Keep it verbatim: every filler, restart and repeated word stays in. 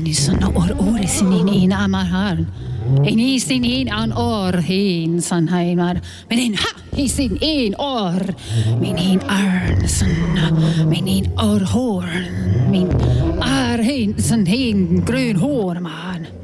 Nisan or orisin in amarhan. En isin in an or hin san heimar. Men in ha isin in or. Min in arn san. Min in or horn. Min ar hin san hin grön hår man.